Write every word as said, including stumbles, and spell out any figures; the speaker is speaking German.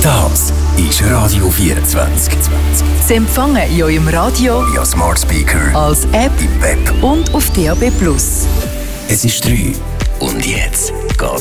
Das ist Radio vierundzwanzig. Sie empfangen in eurem Radio, via Smart Speaker, als App im Web und auf D A B plus. Es ist drei. Und jetzt